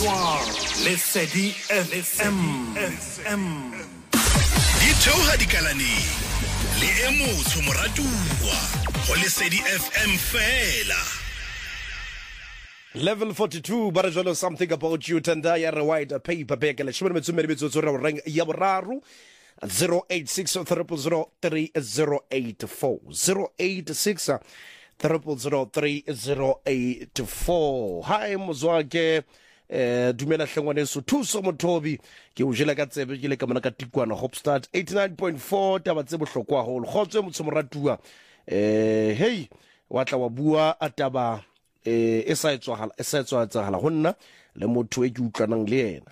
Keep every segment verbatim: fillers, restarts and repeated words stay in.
Bonsoir, Lesedi F M. Di theoha dikalane le emotho moratuwa go Lesedi F M fela. Level forty-two, but as well something about you, Tanda, ya white paper bag, and Shimon Mitsumeribits ring Yabararu at zero eight six triple zero three zero eight four. zero eight six triple zero three zero eight four. Hi, Mozwake. Eh dumela hlengwane so thuso mothobi ke o jela ka tsebe ke le ka mona ka tikwana Hopstart eighty-nine point four taba tse bohlokwa holo khotswe motho moratua eh hey watla wa bua ataba eh esa etswa esa etswa tsahala honna le motho e ke utlwanang le yena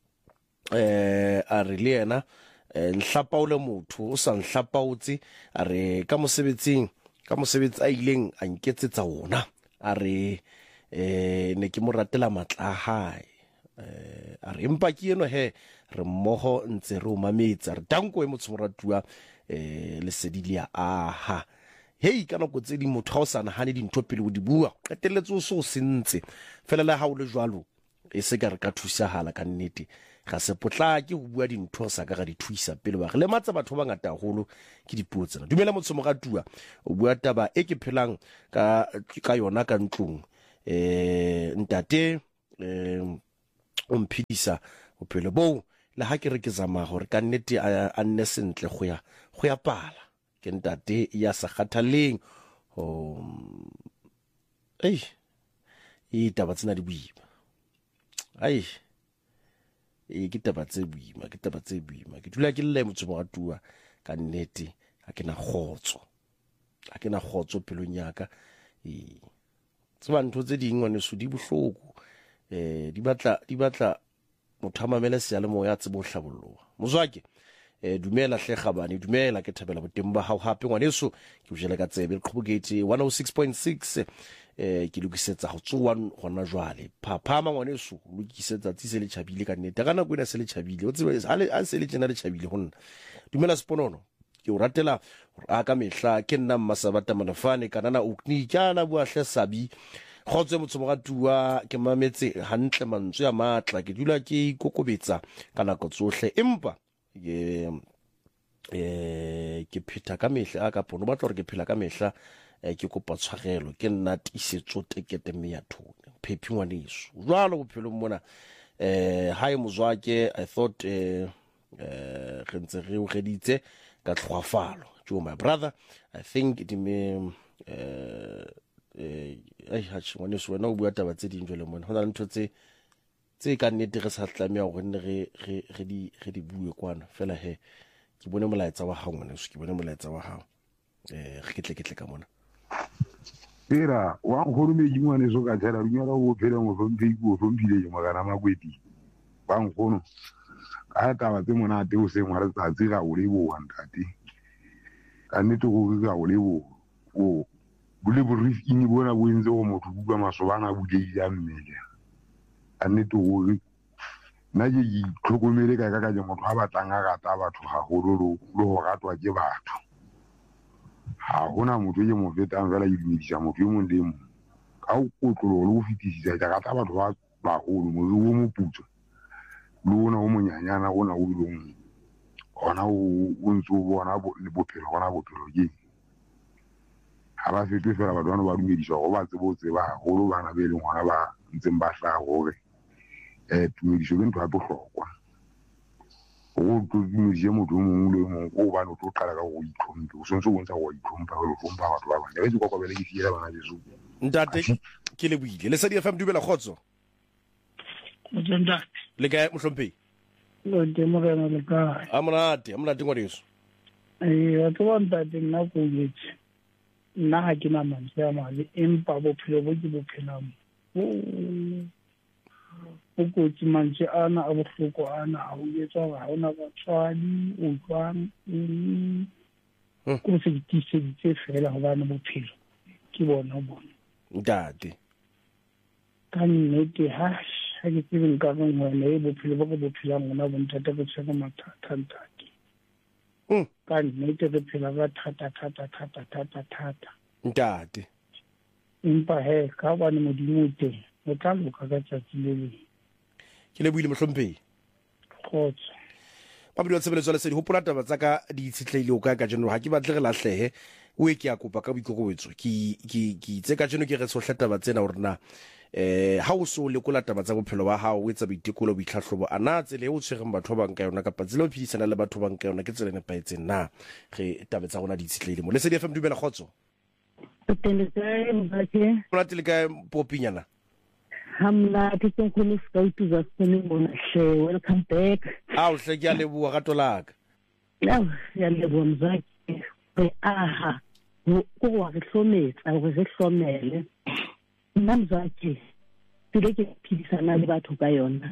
eh a re le yena nhlapa o le motho o sa nhlapautse a re ka mosebetsing ka mosebetsi a ileng a nketsetsa ona a re eh ne ke mo ratela matla hae eh a re empa ke eno he re mmogo ntse re o mametsa re tanko e motho moratua eh Lesedilia aha hey kana go tse di motho ga o sana hane dintho pele o di bua qetelletse o so sentse fela la ha o le jwalo e se ka re ka thusa hala ka nnete ga se potla ke go bua dintho sa ka ga di thuisa pele ba re le matsa batho ba ngata holo ke dipuo tsena dumela motho moratua o bua taba e ke phelang ka ka yona ka ntlong eh ntate eh o mphidisa bophelo bo le ha ke re ke zama gore ka nnete a nne sentle go ya go ya pala ke ntate ya sa khathaleng o ei e taba tsena di buima ai e ke taba tse buima ke taba tse buima ke dula ke le motho mo gatua ka nnete a ke na khotso a ke na khotso pelong yaka e tseba ntho tse dingwe ne su di bohloko eh di batla di batla motho a mamele se ya le moya tse bo hlabolloa Mozwake eh dumela hle khabane dumela ke thabela boteng ba hao hape ngwaneso ke o jela ka tsebe Qhubugate one oh six point six eh ke lokisetsa go tsoa gona jwale phaphama ngwaneso lokisetsa tse se le tšhabile ka nnete kana go ina se le tšhabile o tsebe a se le tsena le tšhabile gonna dumela Sponono ke o ratela a ka mehla ke nna Mmasabata Manafane kana na ukni kana bua hle sabi khotswe motho moratua ke mametse hantle mantswe ya matla ke dula ke ikokobetsa kana go tsohle empa ke eh ke pheta ka mehla a ka pono ba tlo re ke phela ka mehla ke kopa tshwarelo ke nna tisetso tekete me ya thone phephi ngwaneso jwalo bophelo mona eh hae Mozwake I thought eh eh re ntse re o reditse ka tlhwafalo jo my brother I think it me eh eh ai ha ngwaneso wena o bua taba tse ding jwale mona hona le ntho tse tse ka nnete re sa tlamea go nne re re re di re di bue kwana fela he ke bone molaetsa wa ha ngwaneso ke bone molaetsa wa ha eh re ketle ketle ka mona Pera wa go me jingwane so ka tshela runya go phela mo fompi go fompile je magana makwedi ba ngono ka taba tse mona te o se ngware tsa tsira o le bo wantate ka nnete go ga o le bo o bule bo rif ini bona bo entse go motho bua masobana bule ya mmele a nnete go na je di tlhokomele ka ka ka motho a batlang a rata batho ha go lo go ratwa ke batho ha hona motho ye mo fetang fela e dumedisa motho yo mong le mong ka o kotlolo lo fitisisa ja rata batho ba ba holo mo go mo putso lona o monyanyana gona o dilong ona o ntse o bona le bophelo gona bophelo ke ha ba fetwe fela ba dwana ba dumedisa go ba tse botse ba holo bana be leng gona ba ntseng ba hla gore eh tumediso ke ntho ya bohlokwa o go dumedisa motho mongwe le mongwe o ba no tlo qala ka go itlhompha o sontse o ntse go itlhompha go tlhompha batho ba bana ba itse kwa bele ke fiela bana beso ntate ke le buile le Lesedi F M dumela khotso Motenda le ka mohlomphi lo demorena le ka amonate amonate ngwaneso eh wa tlo ntate nna go yetse nna ha ke na mantse a male empa bophelo bo ke bophelang o go tsi mantse ana a bohloko ana a o etsa ga ona batswadi o tswang go se ditse ditse fela go bana bophelo ke bona bona ntate ka nnete ha ha ke tseng ka go ngwana e bophelo bo go bophelang ngwana bo ntata go tsena mathata ntaki mm ka nnete re phela ba thata thata thata thata thata ntate empa he ka bana modimo teng o tla loka ka tsatsi le le ke le buile mohlompheng khotso Pablo wa tshebeletso le sedi hopola taba tsa ka di itshetleile o ka ka jeno ha ke batle re lahlehe o e ke a kopa ka boikokobetso ke ke ke tse ka jeno ke re sohle taba tsena hore na eh ha o so le kola taba tsa bophelo ba hao o etsa boitekolo boitlhahlobo ana tsele o tshwereng batho ba bang ka yona kapa tsele o phidisana le batho bang ka yona ke tsele ne paetseng na re tabe tsa rona di itshetleile mo le sedi F M dumela khotso Tendele mbake ona tele ka popinyana hamla titseng khone scout za sene mona hle welcome back a o hle ke a leboa ga tolaka la ya leboa mzaki be aha go wa re hlometsa go re hlomele nna mzaki tile ke phidisana le batho ka yona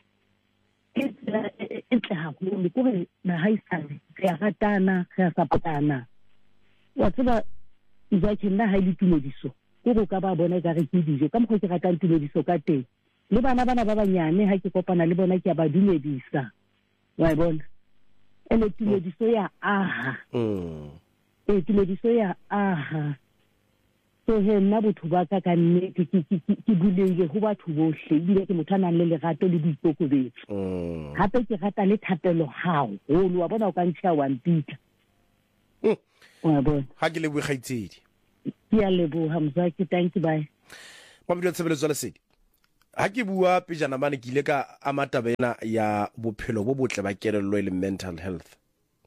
etle ha go le go na haisane re a ratana re a sapatana wa tseba mzaki nna ha ile tumediso go ka ba bona ka re ke dijo ka mokgwa ke ratang tumediso ka teng le bana bana ba banyane ha ke kopana le bona ke ba dumedisa wa bona ele tumediso ya aha mm e tumediso ya aha so he nna botho ba ka ka nne ke ke ke bulele go batho bohle bile ke mothana le lerato le boikokobetso mm hape ke rata le thapelo hao ho lo wa bona o ka ntsha one pita wa bona ha ke le bogaitsedi ya leboha mzaki thank you bye Pablo wa tshebeletso le sedi ha ke bua pejana mane ke ile ka amatabena ya bophelo bo botle ba kelello le mental health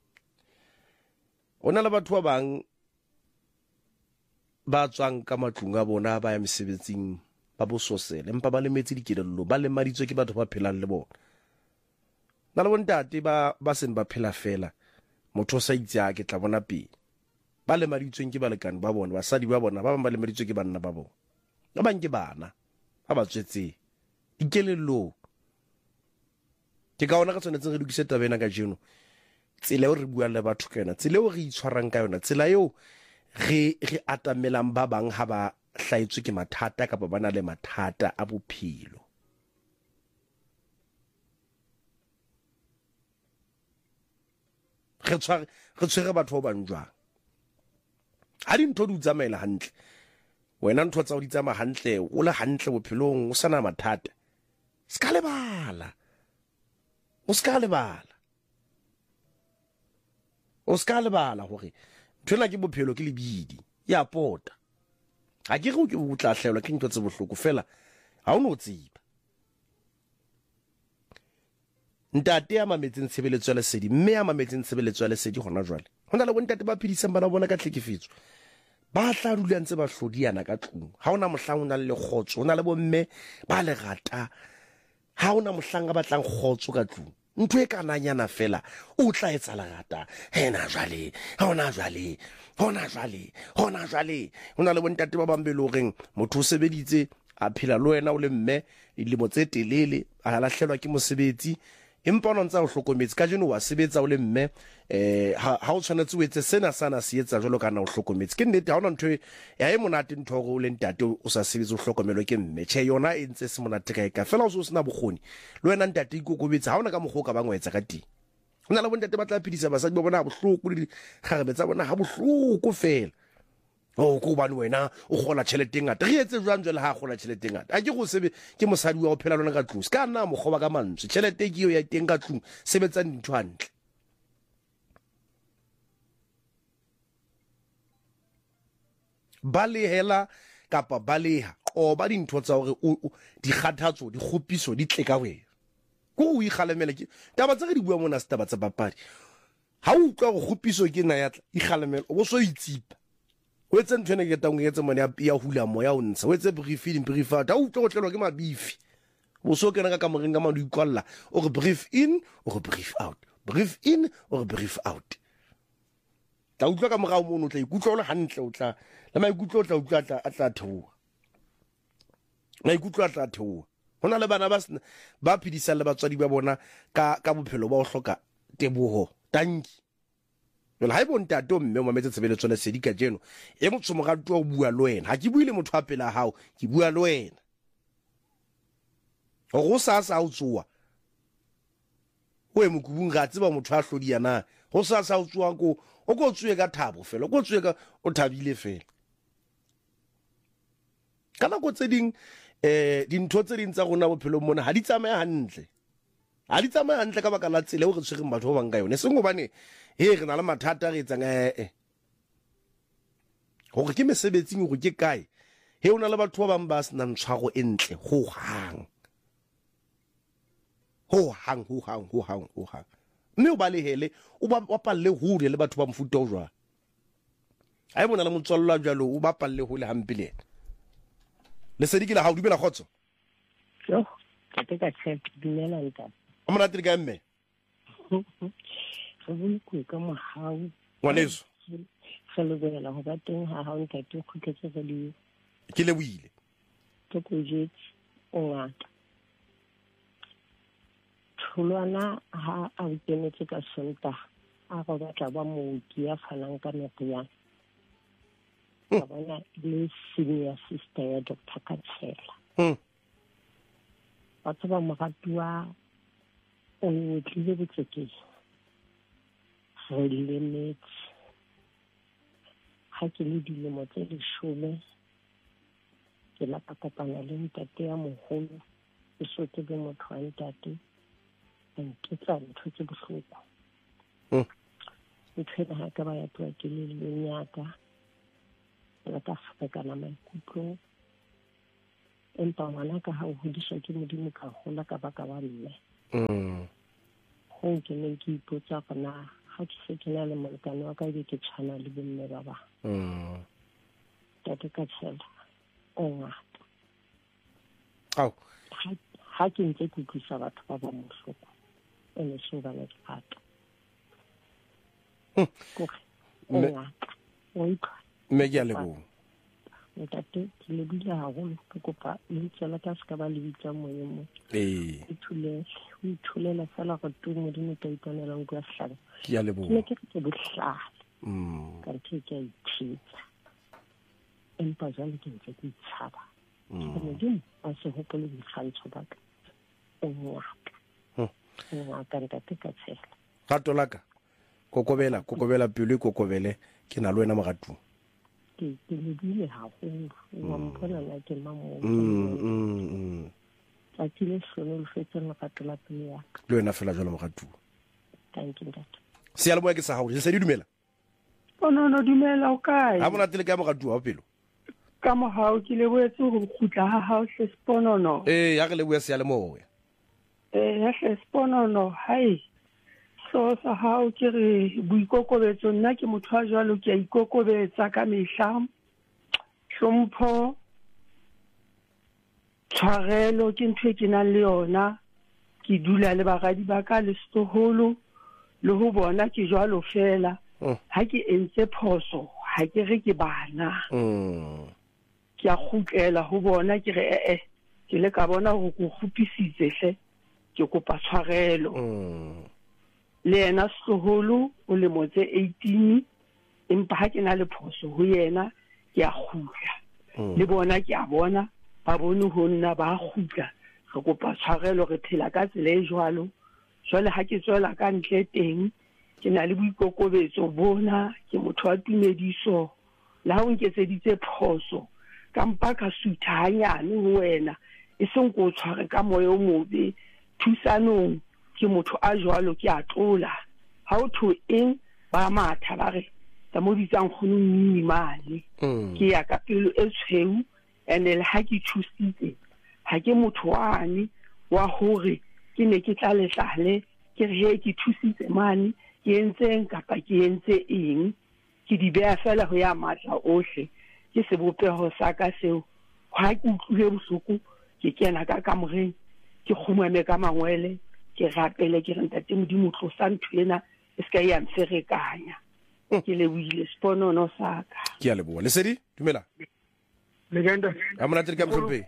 ona le batho ba bang ba tswang ka matlung a bona ba ya mesebetsing ba bososele empa ba lemetse dikelello ba le maditswe ke batho ba phelang le bona na le bontate ba ba seng ba phela fela motho sa itse ke tla bona pele ba le maditsweng ke balekane ba bona basadi ba bona ba bang ba le maditswe ke banna ba bona ba bang ke bana ba ba tswetse dikelello ke ka ona ka tshwanetse re dukise tabena ka jeno tsela eo re bua le batho ka yona tsela eo re itshwarang ka yona tsela eo re re atamelang ba bang ha ba hlaitswe ke mathata kapa bana le mathata a bophelo re tshware re tshwere batho ba bang jwang ha di ntho di tsamaela hantle wena ntho tsa o di tsamaya hantle o le hantle bophelong o sana mathata ska lebala o ska lebala o ska lebala hore nthola ke bophelo ke lebidi ya pota ha ke re o ke o tla hlelwa ke ntho tse bohloko fela ha o no tsiba ntate ya mametseng tshebeletso ya lesedi mme ya mametseng tshebeletso ya lesedi hona jwale hona le bontate ba phedisang bana bona ka tlhekefetso ba tla dula ntse ba hlodiana ka tlung ha ona mohlang ona le khotso ona le bomme ba le rata ha ona mohlang ba tlang khotso ka tlung ntwe kana nyana fela o tla etsa la rata hena jwale hona jwale hona jwale hona jwale ona le bontate ba bambelo reng motho o sebeditse a phela lo wena o le mme dilemo tse telele a lahlelwa ke mosebetsi empa ona ntse o hlokometse ka jeno wa sebetsa o le mme eh ha o tshwanetse o etse sena sana se etsa jalo kana o hlokometse ke nnete ha ona ntho ya e monate ntho go le ntate o sa sebetse o hlokomelo ke mme che yona e ntse se monate ka ka fela o so sena bokgoni le wena ntate ikokobetse ha ona ka mogho ka bangwetsa ka teng ona le bontate ba tla phidisa basadi ba bona bohloko le kgarebe tsa bona ha bohloko fela o go bana wena o gola tšhelete ngata re etse jwang jwale ha gola tšhelete ngata a ke go sebe ke mosadi wa o phela lona ka tlung ska nna mogoba ka mantswe tšhelete ke yo ya teng ka tlung sebetsa dintho hantle ba lehela kapa ba leha qoba dintho tsa hore o di kgathatso di kgopiso di tle ka wena go o ikgalemela ke taba tsa re di bua mona se taba tsa papadi ha o utlwa go kgopiso ke na ya ikgalemela o so itsipa o etse ntho ene ke tang etse mone ya hula moya o ntsha o etse brief in brief out ha o tlo go tlelwa ke mabifi o so kena ka kamoreng ka madu ikwalla o re brief in o re brief out brief in o re brief out tla utlwa ka morao mo o tla ikutlwa o le hantle o tla le maikutlo o tla utlwa tla a tla theoha maikutlo a tla theoha hona le bana ba ba phidisa le batswadi ba bona ka ka bophelo ba o hloka teboho tanki jole ha e bontate o mme o mametse tshebeletso le sedi ka jeno e motho mo gato o bua le wena ha ke buile motho a pela hao ke bua le wena o go sa sa o tsoa o e mokubung ga tseba motho a hlodiya na go sa sa o tsoa ko o go tsoe ka thabo fela o go tsoe ka o thabile fela kana go tse ding eh dintho tse ding tsa rona bophelo mona ha di tsamaya hantle ha di tsamaya hantle ka baka la tsela o re tshwereng batho ba bang ka yone seng gobane he re na le mathata re etsang eh gore ke mesebetsing go ke kae he ona le batho ba bang ba sena ntshwago entle ho hang ho hang ho hang ho hang ho hang mme o ba le hele o ba palle hole le batho ba mfuta o jwa a e bona le motswallo jalo o ba palle hole hampile le sedikile ha o dumela khotso yo ka te ka tshe dumela nta o mona tiri ka mme re bone ku ka mo hao ngwaneso se le bona go ba teng ha ha nta te go ke tse di ke le buile ke go je o ngata tholwana ha a utenetse ka sonta a go batla ba mooki ya fanang ka meriana ka bona le senior sister ya Doctor Katshela mm batho ba mogatua o tlile botseke re lemetse ha ke le dilemo tse leshome ke la ka kopana le ntate ya mogolo ke sote be motho wa ntate ke tla ntho tse bohloko mm ntse ha ka ba ya twa ke le lenyaka la ka fekana maikutlo empa ngwana ka ha o hodiswa ke modimo ka gola ka baka ba mme mm go ke ne ke ipotsa gona ha ke se ke na le molekane wa ka be ke tshwana le bomme ba ba mm tate ka tshela o ngata au ha ke ntse ke tlisa batho ba ba mohloko ene se ba le thata go o ngata o ikwa mme ke a lebo ntate ke le bila haholo ke kopa le tsela ka ska ba le bitsa moyemo eh ithule o ithulela fela go tu modimo ka iponela go ka hlala ke a lebo ke ke ke bohlala mm ka ke ke itshitsa empa jalo ke ntse ke itshaba modimo a se hopole dikgantsho ba ka o ngata o ngata ntate ka tshela gato laka kokobela kokobela pelo kokobele ke na le wena mogatu ke ke le bile haholo wa mpona la ke mamo mm mm a ke le solo le fetse le gato la pele ya le wena fela jalo mogatu thank you ntate se ya le moya ke sa hao se di dumela o no no dumela o kae ha mona tele ka mogatu wa pelo ka mo hao ke le boetse go khutla ha hao se sponono eh ya re le boya se ya le moya eh ya se sponono hai so sa hao ke re boikokobetso nna ke motho a jwalo ke a ikokobetsa ka mehla hlompho tshwarelo ke ntho e ke nang le yona ke dula le bagadi ba ka le setloholo le ho bona ke jwalo fela ha ke entse phoso ha ke re ke bana mm ke a khutlela ho bona ke re eh eh ke le ka bona go go khupisitse hle ke kopa tshwarelo mm le ena setloholo o le motse eighteen empa ha ke na le phoso ho yena ke a khutla le bona ke a bona ba bone ho nna ba khutla re kopa tshwarelo re phela ka tsela e jwalo jwale ha ke tswela ka ntle teng ke na le boikokobetso bona ke motho wa tumediso la ho nketseditse phoso ka mpa ka sutha hanyane ho wena e seng go tshware ka moya o mobe thusanong ke motho a jwalo ke a tlola ha o tho eng ba matha ba re ta mo ditsang khone nni mane ke ya ka pelo e tshweu ene le ha ke thusitse ha ke motho wane wa hore ke ne ke tla lehlale ke re he ke thusitse mane ke entseng kapa ke entse eng ke di bea fela ho ya matla ohle ke se bopeho sa ka seo ha ke utlwile bohloko ke kena ka kamoreng ke khumame ka mangwele ke rapele ke re ntate modimo tlosa nthwena e ska ya mserekanya ke le buile sponono saka ke a leboa le sedi dumela legenda amona tiri ka mhlompe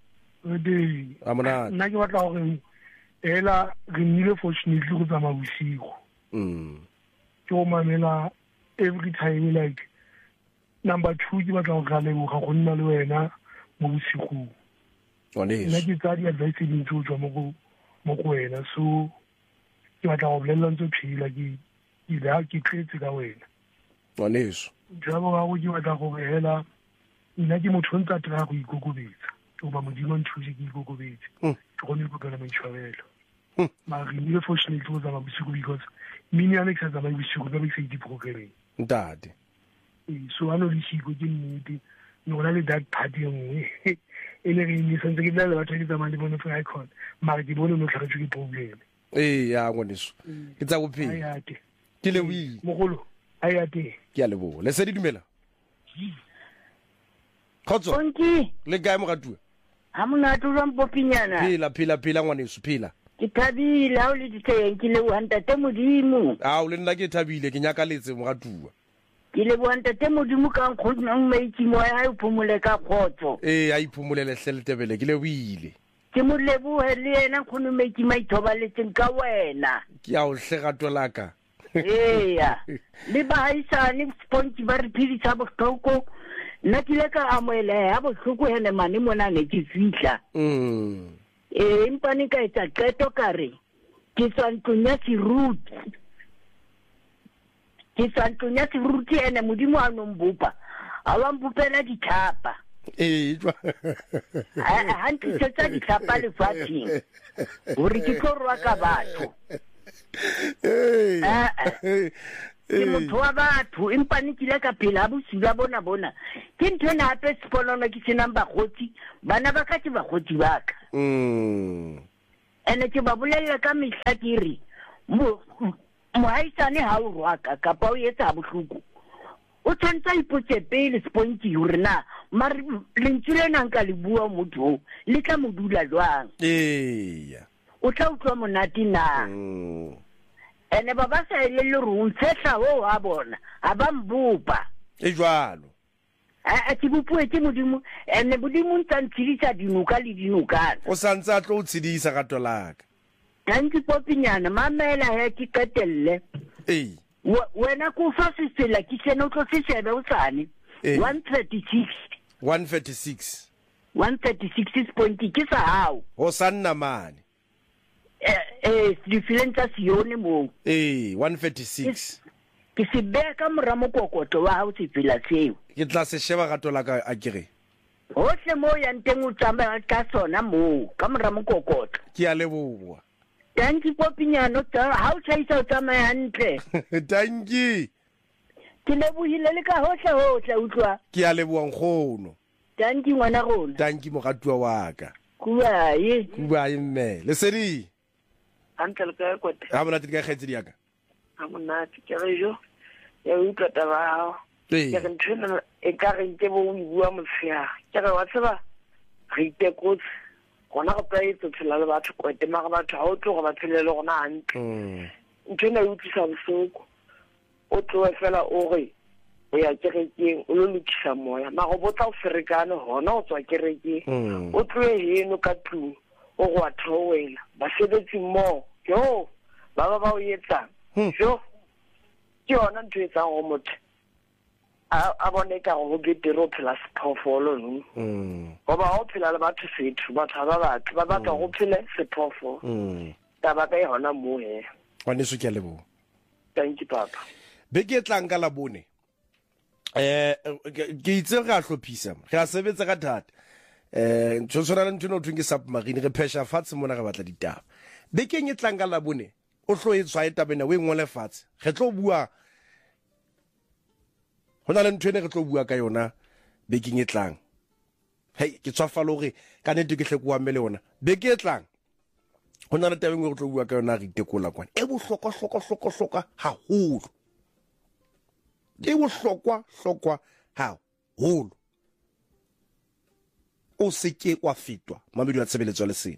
di amona nna ke batla gore ela re nnile fortunately go tsama bosigo mm ke o mamela every time like number two ke batla go ga leboga go nna le wena mo bosigong one nna ke tsa di advice ding tso tswa mo go mo go wena so ke batla go bolela ntse phila ke ile ke tletse ka wena one eso jabo ga go ke batla go hela nna ke motho ntse a tla go ikokobetsa o ba modimo nthuse ke ikokobetse Mm. ke gone ikopela maitshwarelo Mm. mare nnile fortunately go tsamaya bosigo because mini ane ke sa tsamaye bosigo ka be ke sa ite programming ntate so ano le siko ke nnete no na le that party e nngwe e ne re ne santse ke nna le batho ke tsamaya le bone for icon mare ke bone no tlhagetswe ke problem ee ya ngwaneso ke tsa bophelo ayate ke leboile mogolo ayate ke a leboga le se di dumela kgotso Konki, le kae mogatua ha monate jwang Popinyana. phela phela phela ngwaneso phela Ke thabile ha o le diteng ke leboha ntate modimo. ao le nna ke thabile ke nyakaletse mogatua Ke leboha ntate modimo ka nkgonnang maitsimo ya hae o phomole ka kgotso. ee a iphomolele hle letebele ke leboile Ke mo lebohe le yena nkgonne maitsimo a ithobaletseng ka wena. ke a o hle gato laka Eya. Le bahaisane sponge ba re phedisa bohloko. Nna ke ile ka amohela ha bohloko hene mane mona ne ke fihla. mm Eh impane ka etsa qeto kare ke tswa ntlong ya seruti. Ke tswa ntlong ya seruti ene modimo a nombopa. A wa mbopela ditlhapa. ee jwa Ha ntlisetsa ditlhapa lefatsheng. Hore ke tlo rwa ka batho. ee Eh, eh. Ke motho wa batho empane ke ile ka phela ha bosula bona bona. Ke ntho ena hape seponono ke senang bakgotsi. Bana ba ka ke bakgotsi ba ka. mm Ene ke ba bolella ka mehla ke re mo mohaisane ha o rwaka kapa o etsa bohloko o tshwantse ipotse pele sponge hore na mare lentswe lena nka le bua motho le tla modula jwang ee o tla utlwa monate na mm ene ba ba sa ele le rung tsetla ho wa bona a ba mbopa e jwalo a ke bopue ke modimo ene modimo ntsa ntshidisa dinuka le dinukana o santse a tlo o tshedisa gato laka Danki Popinyana mamela he ke qetelle ee wena ko fa se sela ke sena o tlo se shebe o tsane Eh. one thirty-six one thirty-six one thirty-six point ke sa hao ho sanna mane eh eh difileng tsa sione mo ee one thirty-six ke se beka mora mokokoto wa hao se fela seo ke tla se sheba gato laka a kere hohle mo ya nteng o tsamaya ka sona mo ka mora mokokoto ke a leboga Danki Popinyana ha o tsaisa o tsamaya hantle tanki ke lebohile le ka hohle hohle utlwa ke a leboga nkgono Danki ngwana rona tanki mogatua wa ka kuaye kubae mme le sedi hantle le ka kwete ha monate ka kgetsi di aka ha monate ke re jo ya utlwa taba hao ee ke re ntho e ka re nke bo o bua motshea ke re wa tseba re itekotse gona go tlaetse tshela le batho kwete maga batho ha o tlo go ba tshelele gona hantle mm ntho ena e utlwisa bosoko o tloe fela o re o ya kerekeng o lo lokisa moya mago botla o ferekane gona o tswa kerekeng mm o tloe heno ka tlung o go a theowela basebetsi mmogo jo ba ba ba o etsang Hmm. jo ke yona ntho e etsang go motho a a bone ka go betere o phela sephoofolo no mm goba ga o phela le batho setho batho ba batho ba batla go phele sephoofolo mm taba ka e gona moo he ngwaneso ke a leboga thank you papa be ke tlang ka labone eh ke itse re a hlophisa re a sebetsa ka thata eh ntho tsona le ntho no thweng ke submarine re phesha fatshe mona re batla ditaba be ke e tlang ka labone o tlo e tswa etabena we ngole fatshe re tlo bua hona le ntho ene re tlo bua ka yona be ke e tlang hey ke tswa falo re ka nete ke hle go amele yona be ke tlang hona le tabeng go tlo bua ka yona re itekola kwana e bohlokwa hlokwa hlokwa hlokwa haholo e bohlokwa hlokwa haholo o seke wa fetwa mamedi wa tshebeletso le sedi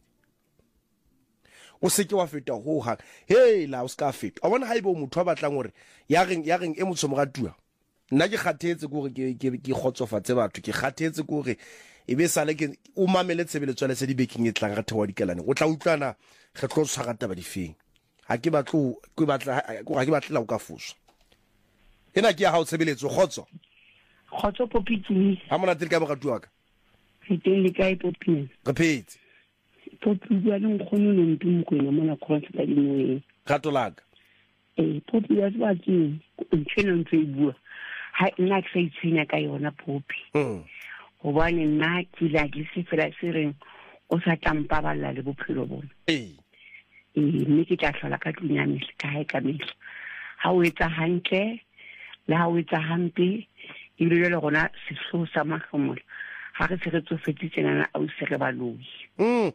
o seke wa feta ho ha hey la o ska feta a bona haibo motho a batlang hore ya reng ya reng e motho mogatua nna ke kgathetse gore ke ke ke khotsofatse batho ke kgathetse gore e be sale ke o mamele tshebeletso le sedi baking e tlang ga thewa dikelane o tla utlwana ge tlo tshwara taba difeng ha ke batlo ke batla ha ke batla o ka fuswa ena ke ya ha o tshebeletso khotso khotso Popitsi ha mona tele ka mogatua ka fiteng le kae Popitsi re phetse Popitsi ya le nkgono le ntummo go ena mona khotso ka dingwe gato laka eh Popitsi ya ba ke ntshena ntse e bua ha nna ke sa itshenya ka yona Popi mm gobane nna ke la ke se fela se reng o sa tampa balla le bophelo bona ee mme ke tla hlola ka tlung ya mehla ka hae ka mehla ha o etsa hantle le ha o etsa hampe e bile le gona sehloho sa mahlomola ha re se re tsofetsitsena a o se re baloi mm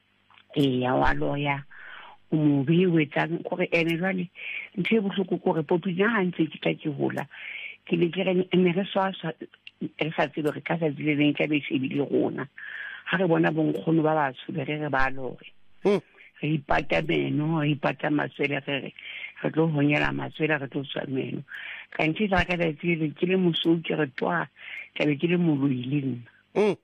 ee ya wa loya o mobe o etsang gore ene jwale ntho e bohloko kore popina ha ntse ke tla ke hola ke le ke re ne re swa re sa tsebe re ka sa dile le ka be se bile gona ha re bona bonkgono ba batsho be re re ba lore re ipata meno re ipata matswele re re re tlo honyela matswele re tlo tswa meno ka ntse tsa ka ditse le ke le mosotsi re twa ka be ke le moloileng mm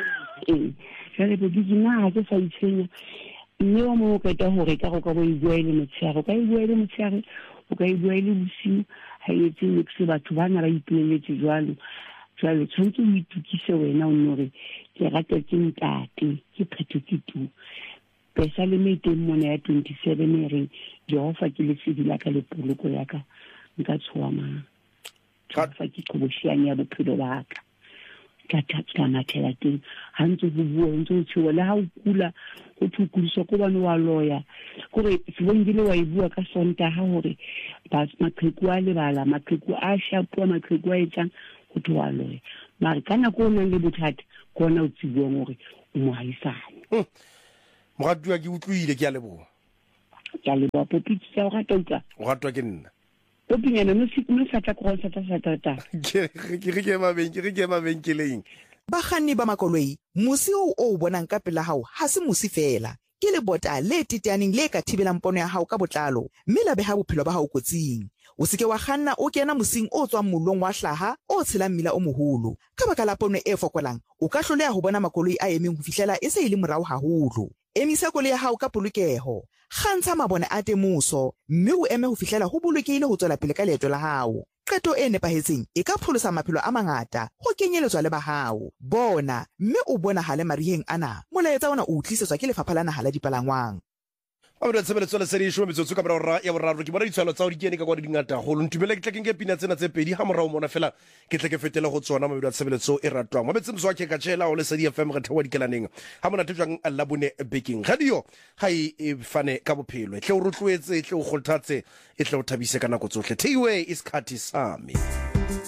ee jale be ke nna ha ke sa itshenya mme o mo ka ta hore ka go ka bo ibuele motshego ka ibuele motshego o ka ibuele bosiu ha etse le ke batho bana ba ipeletse jwalo jwalo tshwanetse o itukise wena o nore ke rata ke ntate ke phetho ke tu pesa le meteng mona ya twenty-seven re Jehova ke le sedila ka le poloko ya ka nka tshoa mang ka fa ke khoboshianya bophelo ba ka ka tatsa mathela teng ha ntse go bua ntse o tshewa le ha o kula go thukuliswa ko bana wa loya gore se bongile wa ibua ka sonta ha hore ba maqheku a le bala maqheku a shapo maqheku a etsang go twa loya mara kana go nna le bothata go na o tsibuwa gore o mo haisane mogatwa ke utlwile ke a leboa ke a leboa popitse tsa o rata utlwa o gatwa ke nna popinyana no se no sa tla go sa tla sa tla ke ke ke mabenke ke ke mabenkeleng bakganni ba makoloi musi o o bonang ka pela hao ha se musi fela ke le bota le titeaneng le ka thibelang pono ya hao ka botlalo mme la beha bophelo ba hao kotsing o seke wa kganna o kena mosing o tswang molong wa hlaha o tshelang mmila o moholo ka baka la pono e fokolang o ka hloleha ho bona makoloi a emeng ho fihlela e se ile morao haholo emisa koloi ya hao ka polokeho kgantsha mabone a temoso mme o eme ho fihlela ho bolokehile ho tswela pele ka leeto la hao qeto e nepahetseng e ka pholosa maphelo a mangata ho kenyeletswa le ba hao bona mme o bona hale mariheng ana molaetsa ona o tlisetswa ke lefapha la naha la dipalangwang a botsa tsebele tsole sedi show metsotso ka borra ya boraro ke bona ditshwalo tsa o di kene ka kwa di ngata go ntumele ke tlekeng ke pina tsena tse pedi ha morao mona fela ke tleke fetela go tsona mo bidwa tsebeletsong e ratwang mo betse mswa ke ka tshela o le sedi F M re thewa dikelaneng ha mona tjang alla bone baking radio ha e fane ka bophelo tle o rotloetse tle o kgolthatse e tle o thabise ka nako tsohle thiwe iskhathi sami